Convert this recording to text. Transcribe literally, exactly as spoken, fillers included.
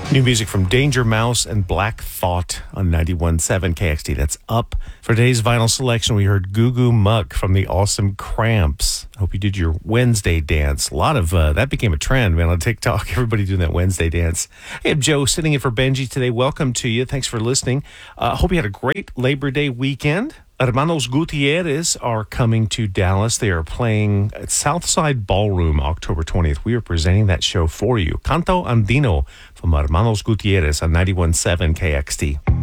New music from Danger Mouse and Black Thought on ninety-one point seven K X T. That's up. For today's vinyl selection, we heard Goo Goo Muck from the Awesome Cramps. Hope you did your Wednesday dance. A lot of, uh, that became a trend, man, on TikTok. Everybody doing that Wednesday dance. Hey, I'm Joe, sitting in for Benji today. Welcome to you. Thanks for listening. Uh, hope you had a great Labor Day weekend. Hermanos Gutierrez are coming to Dallas. They are playing at Southside Ballroom October twentieth. We are presenting that show for you. Canto Andino from Hermanos Gutierrez on ninety-one point seven K X T.